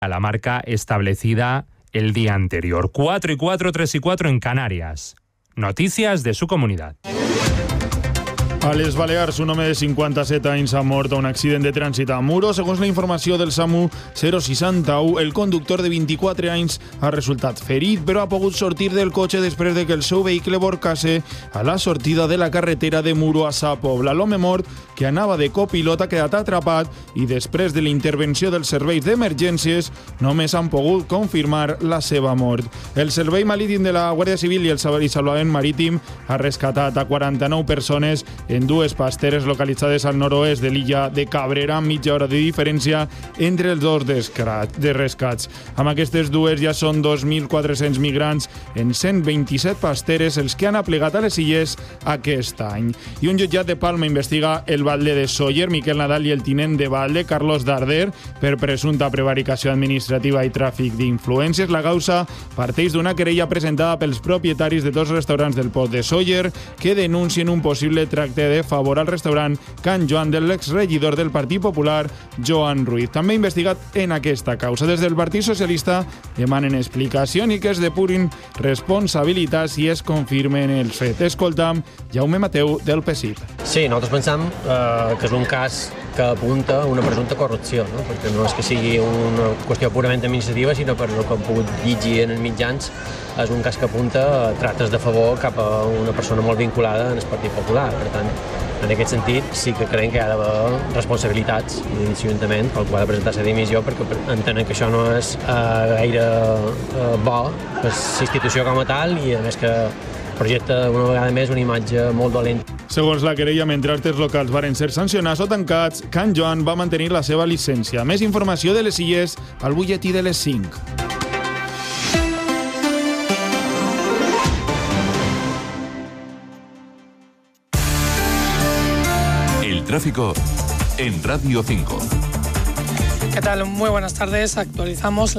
a la marca establecida el día anterior. 4 y 4, 3 y 4 en Canarias. Noticias de su comunidad. A les Balears, un home de 57 anys ha mort a un accident de trànsit a Muro. Segons la informació del SAMU 061, el conductor de 24 anys ha resultat ferit, però ha pogut sortir del cotxe després de que el seu vehicle volcase a la sortida de la carretera de Muro a Sa Pobla. L'home mort, que anava de copilot, ha quedat atrapat i després de la intervenció dels serveis d'emergències només han pogut confirmar la seva mort. El Servei Marítim de la Guàrdia Civil i el Salvament Marítim ha rescatat a 49 persones en dues pasteres localitzades al nord-oest de l'illa de Cabrera, amb mitja hora de diferència entre els dos de rescats. Amb aquestes dues ja són 2.400 migrants en 127 pasteres els que han aplegat a les illes aquest any. I un jutjat de Palma investiga el batlle de Sóller, Miquel Nadal, i el tinent de batlle, Carlos Darder, per presumpta prevaricació administrativa i tràfic d'influències. La causa parteix d'una querella presentada pels propietaris de dos restaurants del port de Sóller que denuncien un possible tracte de favor al restaurant Can Joan de l'exregidor del Partit Popular, Joan Ruiz. També investigat en aquesta causa. Des del Partit Socialista demanen explicació i que es depurin responsabilitats i es confirmen els fets. Escoltam Jaume Mateu del PSIC. Sí, nosaltres pensam que és un cas que apunta a una presumpta corrupció, no? Perquè no és que sigui una qüestió purament administrativa, sinó per el que hem pogut llegir en els mitjans, és un cas que apunta a tractes de favor cap a una persona molt vinculada en el Partit Popular. Per tant, en aquest sentit, sí que creiem que hi ha d'haver responsabilitats de l'Ajuntament pel qual ha de presentar-se dimissió, perquè entenen que això no és gaire bo per la institució com a tal i, a més, que projecta una vegada més una imatge molt dolenta. Segons la querella, mentre altres locals varen ser sancionats o tancats, Can Joan va mantenir la seva llicència. Més informació de les illes al butlletí de les 5. El tráfico en Radio 5. ¿Qué tal? Muy buenas tardes. Actualizamos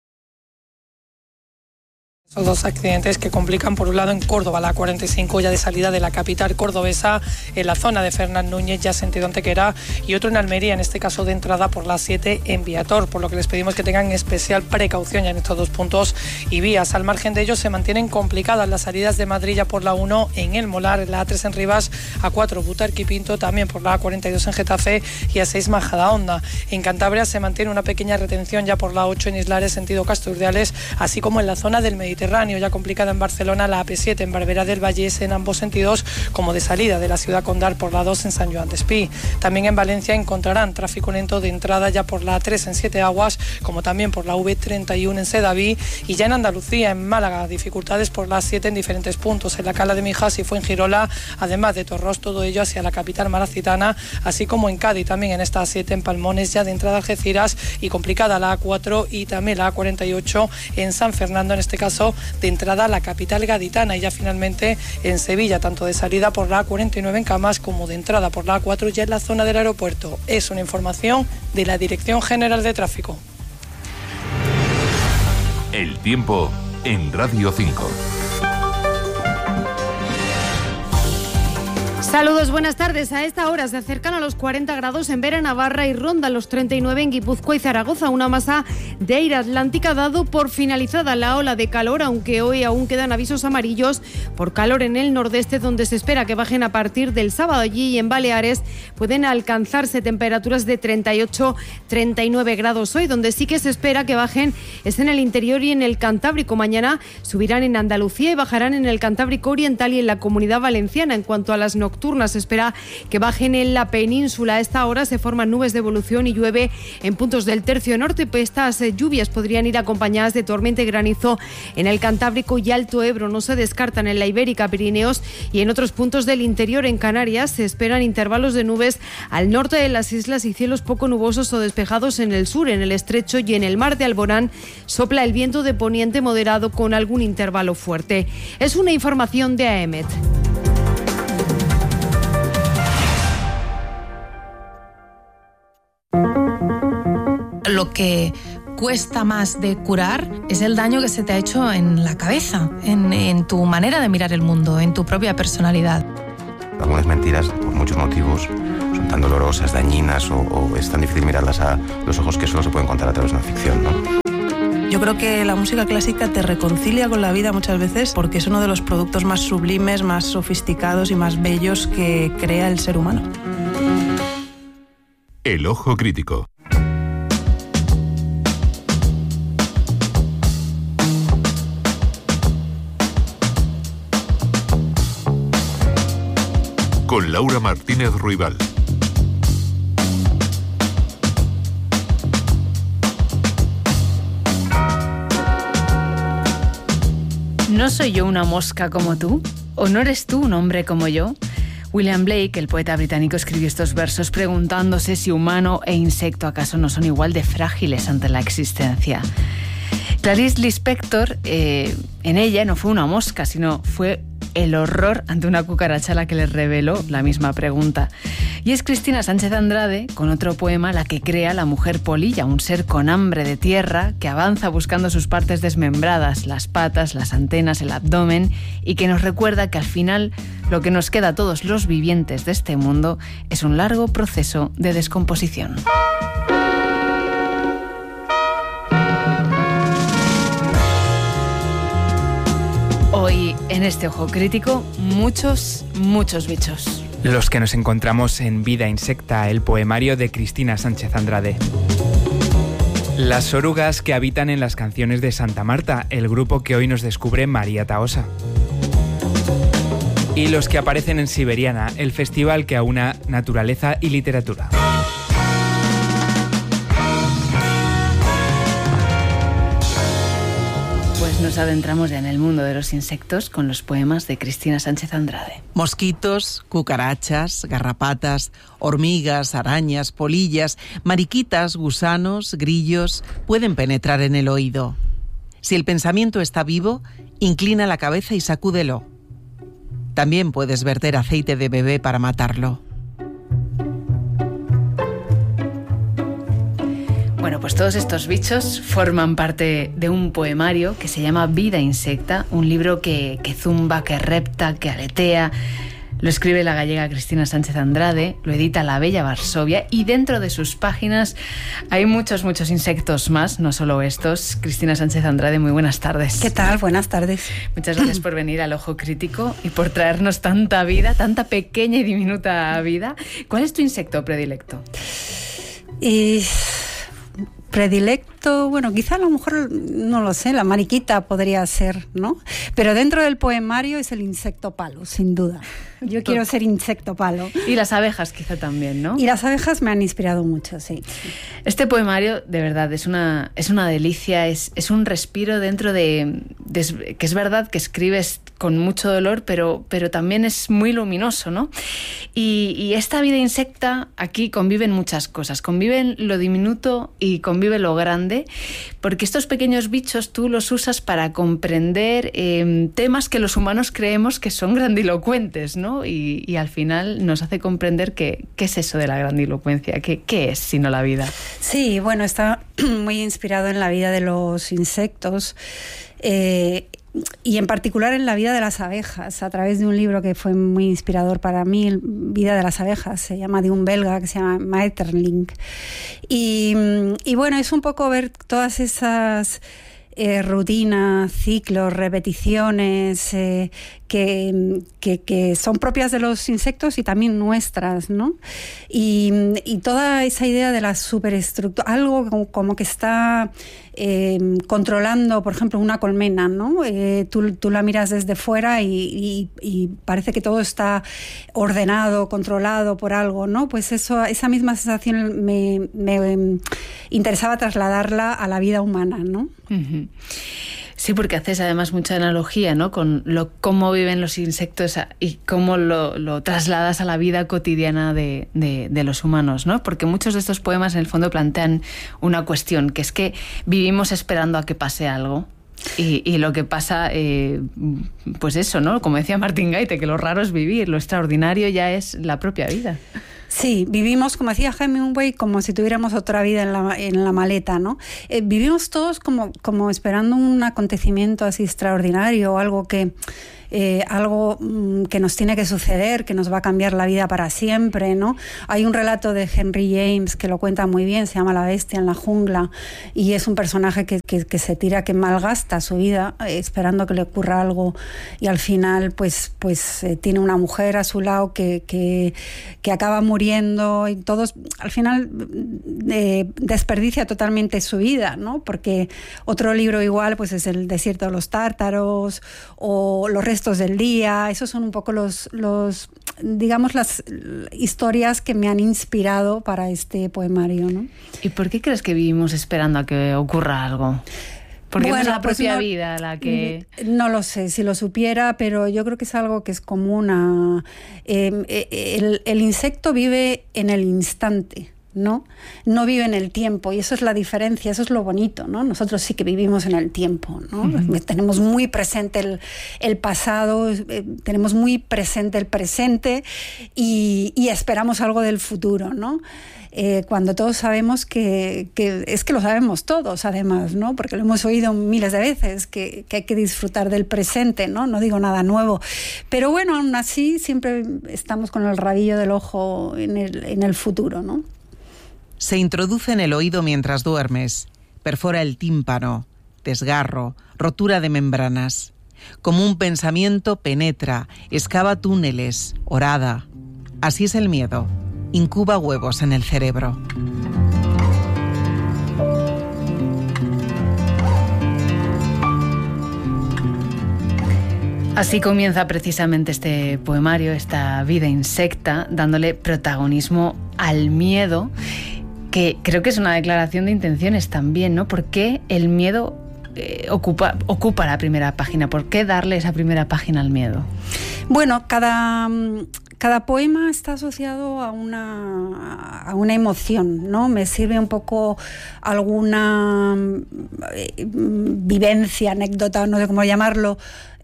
esos dos accidentes que complican, por un lado, en Córdoba, la 45 ya de salida de la capital cordobesa, en la zona de Fernán Núñez, ya sentido Antequera, y otro en Almería, en este caso de entrada por la 7 en Viator, por lo que les pedimos que tengan especial precaución ya en estos dos puntos y vías. Al margen de ellos se mantienen complicadas las salidas de Madrid ya por la 1 en El Molar, la A3 en Rivas, A4 Butarque y Pinto, también por la A42 en Getafe y A6 Majadahonda. En Cantabria se mantiene una pequeña retención ya por la 8 en Islares, sentido Casturdiales, así como en la zona del Mediterráneo, ya complicada en Barcelona, la AP7 en Barberà del Vallès en ambos sentidos, como de salida de la ciudad condal por la 2 en Sant Joan d'Espí. También en Valencia encontrarán tráfico lento de entrada ya por la A3 en Siete Aguas, como también por la V31 en Sedaví, y ya en Andalucía, en Málaga, dificultades por la 7 en diferentes puntos, en la Cala de Mijas y Fuengirola, además de Torros, todo ello hacia la capital malacitana, así como en Cádiz, también en esta A7 en Palmones, ya de entrada a Algeciras, y complicada la A4 y también la A48 en San Fernando, en este caso de entrada a la capital gaditana, y ya finalmente en Sevilla, tanto de salida por la A49 en Camas como de entrada por la A4 ya en la zona del aeropuerto. Es una información de la Dirección General de Tráfico. El tiempo en Radio 5. Saludos, buenas tardes. A esta hora se acercan a los 40 grados en Vera, Navarra, y rondan los 39 en Guipúzcoa y Zaragoza. Una masa de aire atlántica ha dado por finalizada la ola de calor, aunque hoy aún quedan avisos amarillos por calor en el nordeste, donde se espera que bajen a partir del sábado. Allí y en Baleares pueden alcanzarse temperaturas de 38-39 grados hoy. Donde sí que se espera que bajen es en el interior y en el Cantábrico. Mañana subirán en Andalucía y bajarán en el Cantábrico Oriental y en la Comunidad Valenciana. En cuanto a las nocturnas, se espera que bajen en la península. A esta hora se forman nubes de evolución y llueve en puntos del tercio norte. Pues estas lluvias podrían ir acompañadas de tormenta y granizo en el Cantábrico y Alto Ebro. No se descartan en la Ibérica, Pirineos y en otros puntos del interior. En Canarias se esperan intervalos de nubes al norte de las islas y cielos poco nubosos o despejados en el sur. En el estrecho y en el mar de Alborán sopla el viento de poniente moderado con algún intervalo fuerte. Es una información de AEMET. Lo que cuesta más de curar es el daño que se te ha hecho en la cabeza, en tu manera de mirar el mundo, en tu propia personalidad. Algunas mentiras, por muchos motivos, son son tan dolorosas, dañinas o es tan difícil mirarlas a los ojos que solo se pueden contar a través de una ficción, ¿no? Yo creo que la música clásica te reconcilia con la vida muchas veces porque es uno de los productos más sublimes, más sofisticados y más bellos que crea el ser humano. El ojo crítico. Con Laura Martínez Ruibal. ¿No soy yo una mosca como tú? ¿O no eres tú un hombre como yo? William Blake, el poeta británico, escribió estos versos preguntándose si humano e insecto acaso no son igual de frágiles ante la existencia. Clarice Lispector, en ella no fue una mosca, sino fue el horror ante una cucaracha la que le reveló la misma pregunta. Y es Cristina Sánchez Andrade, con otro poema, la que crea la mujer polilla, un ser con hambre de tierra que avanza buscando sus partes desmembradas, las patas, las antenas, el abdomen, y que nos recuerda que al final lo que nos queda a todos los vivientes de este mundo es un largo proceso de descomposición. Hoy, en este ojo crítico, muchos bichos. Los que nos encontramos en Vida Insecta, el poemario de Cristina Sánchez Andrade. Las orugas que habitan en las canciones de Santa Marta, el grupo que hoy nos descubre María Tahosa. Y los que aparecen en Siberiana, el festival que aúna naturaleza y literatura. Nos adentramos ya en el mundo de los insectos con los poemas de Cristina Sánchez Andrade. Mosquitos, cucarachas, garrapatas, hormigas, arañas, polillas, mariquitas, gusanos, grillos pueden penetrar en el oído. Si el pensamiento está vivo, inclina la cabeza y sacúdelo. También puedes verter aceite de bebé para matarlo. Bueno, pues todos estos bichos forman parte de un poemario que se llama Vida Insecta, un libro que zumba, que repta, que aletea. Lo escribe la gallega Cristina Sánchez Andrade, lo edita La Bella Varsovia y dentro de sus páginas hay muchos insectos más, no solo estos. Cristina Sánchez Andrade, muy buenas tardes. ¿Qué tal? Buenas tardes. Muchas gracias por venir al Ojo Crítico y por traernos tanta vida, tanta pequeña y diminuta vida. ¿Cuál es tu insecto predilecto? Predilecto, bueno, quizá a lo mejor, no lo sé, la mariquita podría ser, ¿no? Pero dentro del poemario es el insecto palo, sin duda. Yo quiero ser insecto palo. Y las abejas quizá también, ¿no? Y las abejas me han inspirado mucho, sí. Este poemario, de verdad, es una delicia, es un respiro dentro de que es verdad que escribes con mucho dolor, pero también es muy luminoso, ¿no? Y esta vida insecta, aquí conviven muchas cosas. Conviven lo diminuto y convive lo grande, porque estos pequeños bichos tú los usas para comprender temas que los humanos creemos que son grandilocuentes, ¿no? Y al final nos hace comprender qué es eso de la grandilocuencia, qué es sino la vida. Sí, bueno, está muy inspirado en la vida de los insectos y en particular en la vida de las abejas, a través de un libro que fue muy inspirador para mí, Vida de las abejas, se llama, de un belga que se llama Maeterlinck. Y bueno, es un poco ver todas esas rutinas, ciclos, repeticiones que son propias de los insectos y también nuestras, ¿no? Y toda esa idea de la superestructura, algo como que está controlando, por ejemplo, una colmena, ¿no? Tú la miras desde fuera y parece que todo está ordenado, controlado por algo, ¿no? Pues esa misma sensación me interesaba trasladarla a la vida humana, ¿no? Uh-huh. Sí, porque haces además mucha analogía, ¿no? Con cómo viven los insectos y cómo lo trasladas a la vida cotidiana de los humanos, ¿no? Porque muchos de estos poemas en el fondo plantean una cuestión, que es que vivimos esperando a que pase algo. Y lo que pasa, pues eso, ¿no? Como decía Martín Gaite, que lo raro es vivir, lo extraordinario ya es la propia vida. Sí, vivimos, como decía Hemingway, como si tuviéramos otra vida en la maleta, ¿no? Vivimos todos como esperando un acontecimiento así extraordinario o algo que algo que nos tiene que suceder, que nos va a cambiar la vida para siempre, ¿no? Hay un relato de Henry James que lo cuenta muy bien, se llama La bestia en la jungla, y es un personaje que se tira, que malgasta su vida esperando que le ocurra algo, y al final pues tiene una mujer a su lado que acaba muriendo, y todos al final desperdicia totalmente su vida, ¿no? Porque otro libro igual pues es El desierto de los tártaros o Los restos del día. Esos son un poco los digamos las historias que me han inspirado para este poemario, ¿no? ¿Y por qué crees que vivimos esperando a que ocurra algo? Porque es la propia vida la que... No lo sé, si lo supiera, pero yo creo que es algo que es común el insecto vive en el instante, ¿no? No vive en el tiempo, y eso es la diferencia, eso es lo bonito, ¿no? Nosotros sí que vivimos en el tiempo, ¿no? Uh-huh. Tenemos muy presente el pasado, tenemos muy presente el presente y esperamos algo del futuro, ¿no? Cuando todos sabemos que es que lo sabemos todos, además, ¿no? Porque lo hemos oído miles de veces, que hay que disfrutar del presente, ¿no? No digo nada nuevo. Pero bueno, aún así siempre estamos con el rabillo del ojo en el futuro, ¿no? Se introduce en el oído mientras duermes, perfora el tímpano, desgarro, rotura de membranas. Como un pensamiento penetra, excava túneles, horada. Así es el miedo. Incuba huevos en el cerebro. Así comienza precisamente este poemario, esta vida insecta, dándole protagonismo al miedo, que creo que es una declaración de intenciones también, ¿no? ¿Por qué el miedo ocupa la primera página? ¿Por qué darle esa primera página al miedo? Bueno, cada poema está asociado a una emoción, ¿no? Me sirve un poco alguna vivencia, anécdota, no sé cómo llamarlo,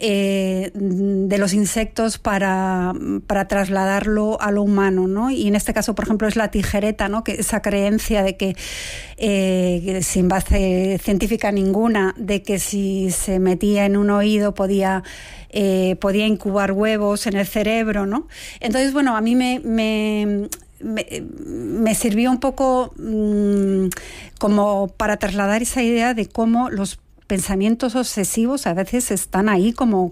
de los insectos para trasladarlo a lo humano, ¿no? Y en este caso, por ejemplo, es la tijereta, ¿no? Que esa creencia de que sin base científica ninguna, de que si se metía en un oído podía incubar huevos en el cerebro, ¿no? Entonces, bueno, a mí me sirvió un poco como para trasladar esa idea de cómo los pensamientos obsesivos a veces están ahí como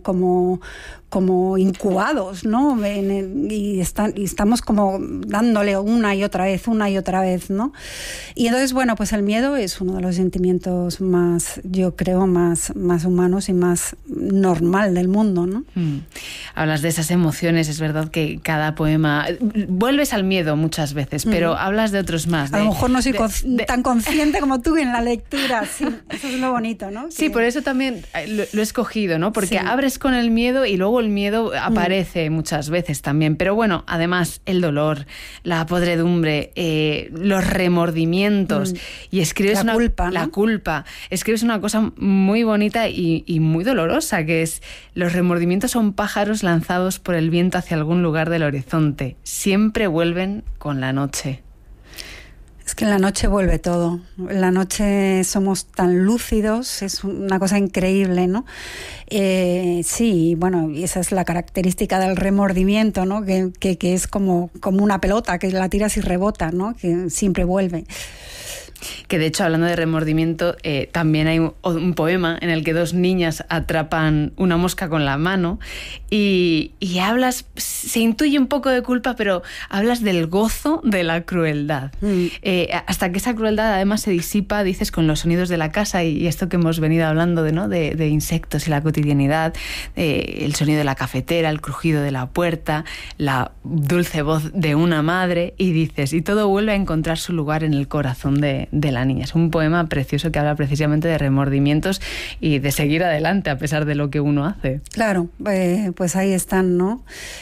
incubados, ¿no? Y estamos como dándole una y otra vez, ¿no? Y entonces, bueno, pues el miedo es uno de los sentimientos más, yo creo, más humanos y más normal del mundo, ¿no? Hablas de esas emociones, es verdad que cada poema... Vuelves al miedo muchas veces, pero hablas de otros más. A lo mejor no soy tan consciente como tú en la lectura, sí, eso es lo bonito, ¿no? Sí, por eso también lo he escogido, ¿no? Porque abres con el miedo y luego el miedo aparece muchas veces también. Pero bueno, además el dolor, la podredumbre, los remordimientos y escribes la culpa. Escribes una cosa muy bonita y muy dolorosa, que es: los remordimientos son pájaros lanzados por el viento hacia algún lugar del horizonte. Siempre vuelven con la noche. Es que en la noche vuelve todo. En la noche somos tan lúcidos, es una cosa increíble, ¿no? Sí, bueno, y esa es la característica del remordimiento, ¿no? Que es como una pelota, que la tiras y rebota, ¿no? Que siempre vuelve. Que de hecho, hablando de remordimiento, también hay un poema en el que dos niñas atrapan una mosca con la mano y hablas, se intuye un poco de culpa, pero hablas del gozo de la crueldad. Hasta que esa crueldad además se disipa, dices, con los sonidos de la casa y esto que hemos venido hablando de insectos y la cotidianidad, el sonido de la cafetera, el crujido de la puerta, la dulce voz de una madre, y dices, y todo vuelve a encontrar su lugar en el corazón de la niña. Es un poema precioso que habla precisamente de remordimientos y de seguir adelante a pesar de lo que uno hace. Claro, pues ahí están, ¿no?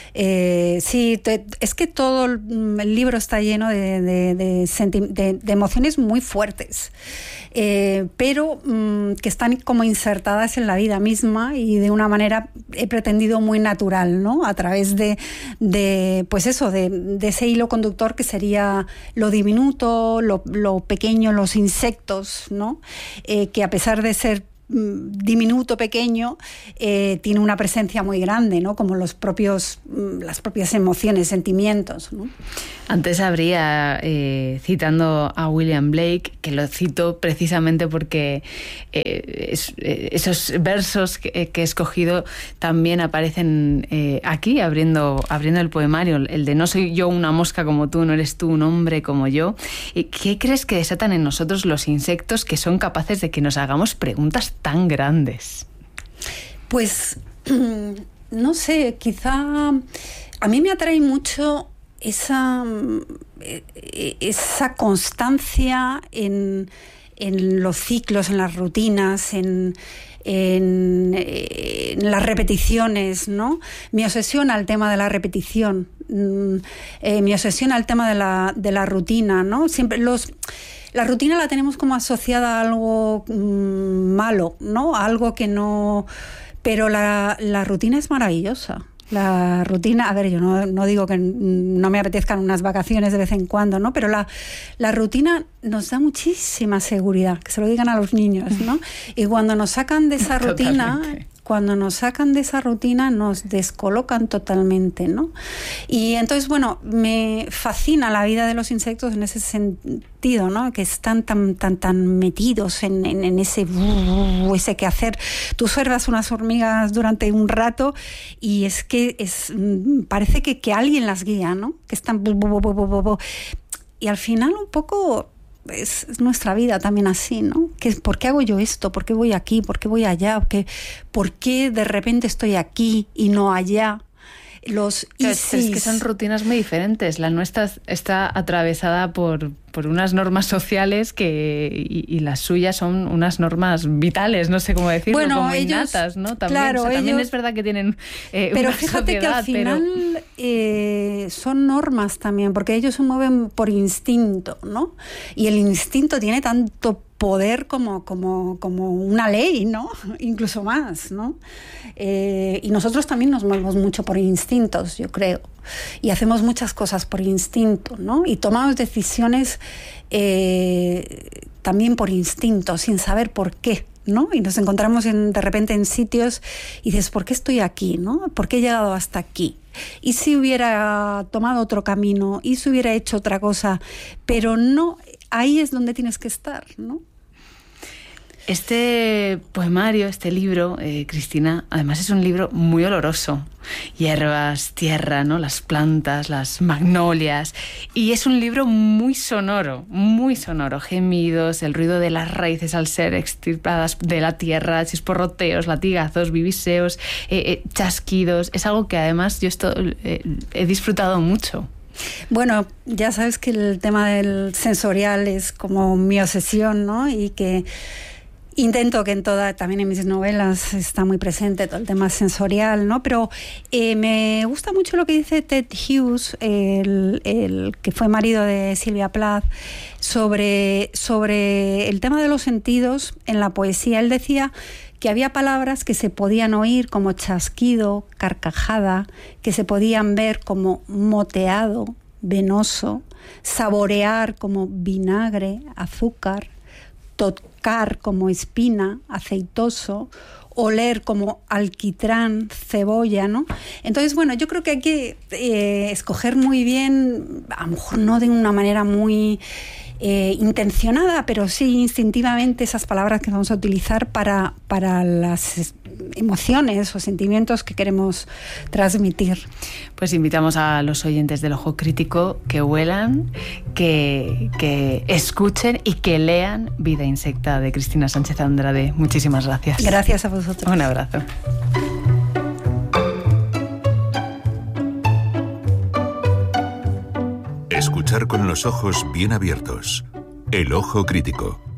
Sí, es que todo el libro está lleno de emociones muy fuertes, pero que están como insertadas en la vida misma y de una manera, he pretendido, muy natural, ¿no? A través de ese hilo conductor que sería lo diminuto, lo pequeño, los insectos, ¿no? Que a pesar de ser diminuto, pequeño, tiene una presencia muy grande, ¿no? Como las propias emociones, sentimientos, ¿no? Antes habría, citando a William Blake, que lo cito precisamente porque esos versos que he escogido también aparecen aquí, abriendo el poemario, el de no soy yo una mosca como tú, no eres tú un hombre como yo. ¿Qué crees que desatan en nosotros los insectos que son capaces de que nos hagamos preguntas tan grandes? Pues, no sé, quizá a mí me atrae mucho esa constancia en los ciclos, en las rutinas, en las repeticiones, ¿no? Mi obsesión al tema de la repetición, mi obsesión al tema de la rutina, ¿no? Siempre la rutina la tenemos como asociada a algo malo, ¿no? A algo que no... Pero la rutina es maravillosa. La rutina, a ver, yo no digo que no me apetezcan unas vacaciones de vez en cuando, ¿no? Pero la rutina nos da muchísima seguridad, que se lo digan a los niños, ¿no? Y cuando nos sacan de esa rutina... Totalmente. Cuando nos sacan de esa rutina nos descolocan totalmente, ¿no? Y entonces, bueno, me fascina la vida de los insectos en ese sentido, ¿no? Que están tan metidos en ese quehacer. Tú observas unas hormigas durante un rato y es que parece que alguien las guía, ¿no? Que están... Y al final un poco... Es nuestra vida también así, ¿no? ¿Por qué hago yo esto? ¿Por qué voy aquí? ¿Por qué voy allá? ¿Por qué de repente estoy aquí y no allá? Es que son rutinas muy diferentes. La nuestra está atravesada por unas normas sociales y las suyas son unas normas vitales, no sé cómo decirlo, bueno, como ellos, innatas, ¿no? También, claro, también es verdad que tienen pero una fíjate sociedad, que al final son normas también, porque ellos se mueven por instinto, ¿no? Y el instinto tiene tanto poder como una ley, ¿no? Incluso más, ¿no? Y nosotros también nos movemos mucho por instintos, yo creo. Y hacemos muchas cosas por instinto, ¿no? Y tomamos decisiones también por instinto, sin saber por qué, ¿no? Y nos encontramos de repente en sitios y dices, ¿por qué estoy aquí, no? ¿Por qué he llegado hasta aquí? Y si hubiera tomado otro camino, y si hubiera hecho otra cosa, pero no, ahí es donde tienes que estar, ¿no? Este poemario, este libro, Cristina, además es un libro muy oloroso. Hierbas, tierra, ¿no? Las plantas, las magnolias. Y es un libro muy sonoro, muy sonoro. Gemidos, el ruido de las raíces al ser extirpadas de la tierra, chisporroteos, latigazos, viviseos, chasquidos. Es algo que además yo he disfrutado mucho. Bueno, ya sabes que el tema del sensorial es como mi obsesión, ¿no? Y que intento que también en mis novelas está muy presente todo el tema sensorial, ¿no? Pero me gusta mucho lo que dice Ted Hughes, el que fue marido de Sylvia Plath, sobre el tema de los sentidos en la poesía. Él decía que había palabras que se podían oír como chasquido, carcajada, que se podían ver como moteado, venoso, saborear como vinagre, azúcar, tocar como espina, aceitoso, oler como alquitrán, cebolla, ¿no? Entonces, bueno, yo creo que hay que escoger muy bien, a lo mejor no de una manera muy intencionada, pero sí instintivamente esas palabras que vamos a utilizar para las emociones o sentimientos que queremos transmitir. Pues invitamos a los oyentes del Ojo Crítico que huelan, que escuchen y que lean Vida Insecta de Cristina Sánchez Andrade. Muchísimas gracias. Gracias a vosotros. Un abrazo. Escuchar con los ojos bien abiertos. El Ojo Crítico.